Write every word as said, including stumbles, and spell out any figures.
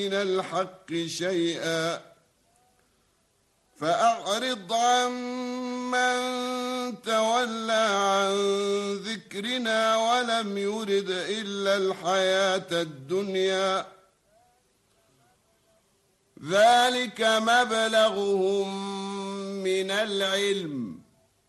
من الحق شيئا فأعرض عن من تولى عن ذكرنا ولم يرد إلا الحياة الدنيا ذلك مبلغهم من العلم